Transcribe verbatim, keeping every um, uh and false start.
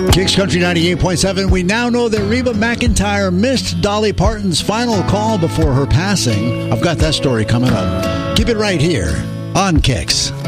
Kicks Country ninety-eight point seven. We now know that Reba McEntire missed Dolly Parton's final call before her passing. I've got that story coming up. Keep it right here on Kicks.